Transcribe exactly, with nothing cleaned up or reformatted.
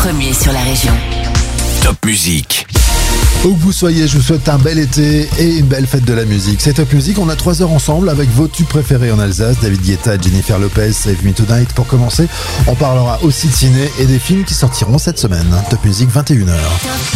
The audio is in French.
premier sur la région. Top Musique. Où que vous soyez, je vous souhaite un bel été et une belle fête de la musique. C'est Top Music, on a trois heures ensemble avec vos tubes préférés en Alsace, David Guetta, Jennifer Lopez, Save Me Tonight. Pour commencer, on parlera aussi de ciné et des films qui sortiront cette semaine. Top Music, vingt et une heures.